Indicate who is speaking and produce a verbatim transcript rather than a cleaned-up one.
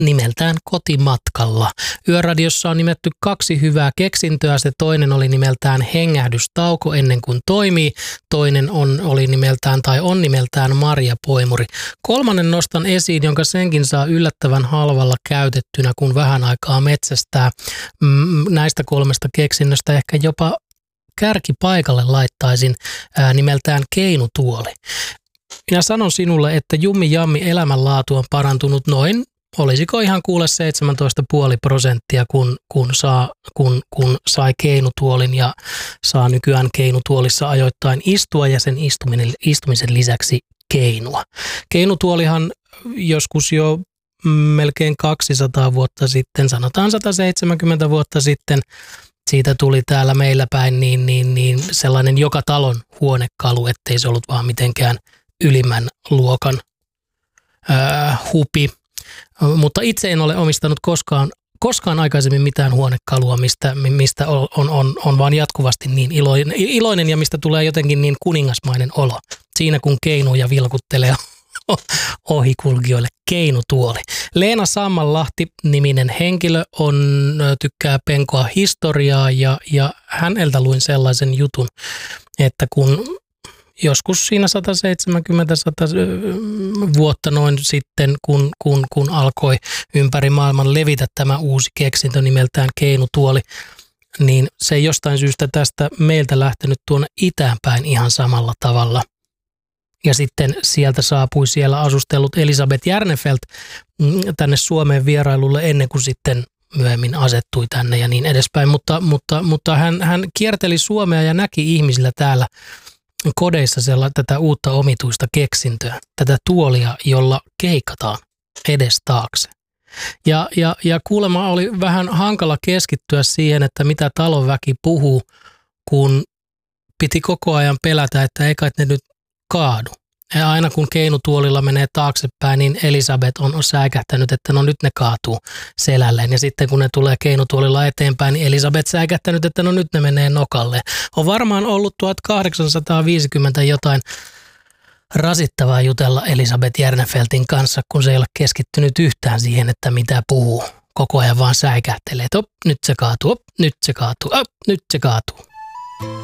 Speaker 1: nimeltään Kotimatkalla. Yöradiossa on nimetty kaksi hyvää keksintöä. Se toinen oli nimeltään Hengähdystauko ennen kuin toimii. Toinen on, oli nimeltään tai on nimeltään Marjapoimuri. Kolmannen nostan esiin, jonka senkin saa yllättävän halvalla käytettynä, kun vähän aikaa metsästää. Näistä kolmesta keksinnöstä ehkä jopa kärkipaikalle laittaisin ää, nimeltään Keinutuoli. Minä sanon sinulle, että jummi jammi elämänlaatu on parantunut noin, olisiko ihan kuule seitsemäntoista pilkku viisi prosenttia, kun, kun, saa, kun, kun sai keinutuolin ja saa nykyään keinutuolissa ajoittain istua ja sen istuminen, istumisen lisäksi keinua. Keinutuolihan joskus jo melkein kaksisataa vuotta sitten, sanotaan sata seitsemänkymmentä vuotta sitten, siitä tuli täällä meillä päin niin, niin, niin sellainen joka talon huonekalu, ettei se ollut vaan mitenkään ylimmän luokan ää, hupi. Mutta itse en ole omistanut koskaan, koskaan aikaisemmin mitään huonekalua, mistä, mistä on, on, on vaan jatkuvasti niin iloinen, iloinen ja mistä tulee jotenkin niin kuningasmainen olo. Siinä kun keinuu ja vilkuttelee ohikulkijoille. Keinutuoli. Leena Sammanlahti-niminen henkilö on, tykkää penkoa historiaa ja, ja häneltä luin sellaisen jutun, että kun joskus siinä sata seitsemänkymmentä vuotta noin sitten, kun, kun, kun alkoi ympäri maailman levitä tämä uusi keksintö nimeltään keinutuoli, niin se ei jostain syystä tästä meiltä lähtenyt tuonne itään päin ihan samalla tavalla. Ja sitten sieltä saapui siellä asustellut Elisabeth Järnefelt tänne Suomeen vierailulle ennen kuin sitten myöhemmin asettui tänne ja niin edespäin. Mutta, mutta, mutta hän, hän kierteli Suomea ja näki ihmisillä täällä kodeissa sellaista, tätä uutta omituista keksintöä, tätä tuolia, jolla keikataan edes taakse. Ja, ja, ja kuulemma oli vähän hankala keskittyä siihen, että mitä talonväki puhuu, kun piti koko ajan pelätä, että ei kai ne nyt kaadu. Ja aina kun keinutuolilla menee taaksepäin, niin Elisabeth on säikähtänyt, että no nyt ne kaatuu selälleen. Ja sitten kun ne tulee keinutuolilla eteenpäin, niin Elisabeth säikähtänyt, että no nyt ne menee nokalle. On varmaan ollut tuhatkahdeksansataaviisikymmentä jotain rasittavaa jutella Elisabeth Järnefeltin kanssa, kun se ei ole keskittynyt yhtään siihen, että mitä puhuu. Koko ajan vaan säikähtelee, että op, nyt se kaatuu, op, nyt se kaatuu, op, nyt se kaatuu.